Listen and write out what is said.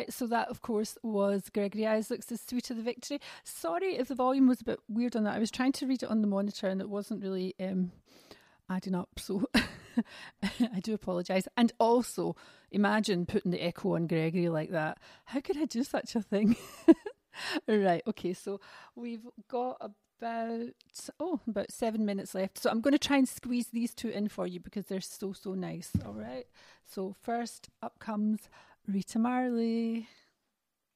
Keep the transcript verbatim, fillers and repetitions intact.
right, so that, of course, was Gregory Isaacs' The Sweet of the Victory. Sorry if the volume was a bit weird on that. I was trying to read it on the monitor and it wasn't really um, adding up, so I do apologise. And also, imagine putting the echo on Gregory like that. How could I do such a thing? Right, okay, so we've got about, oh, about seven minutes left. So I'm going to try and squeeze these two in for you because they're so, so nice, all right? So first up comes Rita Marley.